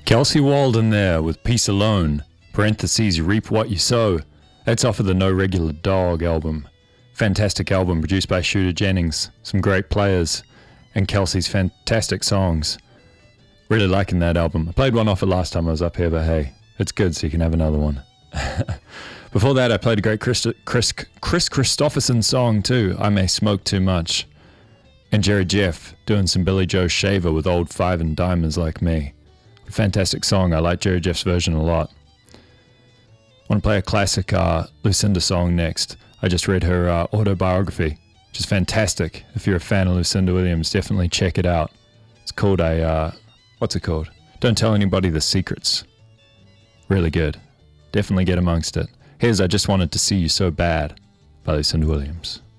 Kelsey Walden there with Peace Alone, parentheses, reap what you sow. That's off of the No Regular Dog album. Fantastic album produced by Shooter Jennings, some great players, and Kelsey's fantastic songs. Really liking that album. I played one off it last time I was up here, but hey, it's good, so you can have another one. Before that, I played a great Chris Christopherson song too, I May Smoke Too Much. And Jerry Jeff doing some Billy Joe Shaver with Old Five and Diamonds Like Me. Fantastic song. I like Jerry Jeff's version a lot. I want to play a classic Lucinda song next. I just read her autobiography, which is fantastic. If you're a fan of Lucinda Williams, definitely check it out. It's called what's it called? Don't Tell Anybody the Secrets. Really good. Definitely get amongst it. Here's I Just Wanted to See You So Bad by Lucinda Williams.